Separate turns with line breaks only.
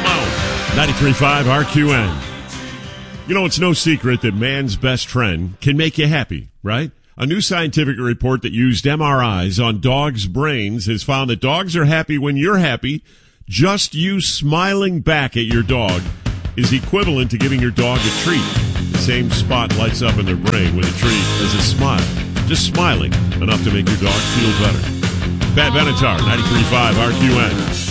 Come on. 93.5 RQN. You know, it's no secret that man's best friend can make you happy, right? A new scientific report that used MRIs on dogs' brains has found that dogs are happy when you're happy. Just you smiling back at your dog is equivalent to giving your dog a treat. The same spot lights up in their brain with a treat as a smile. Just smiling enough to make your dog feel better. Pat Benatar, 93.5 RQN.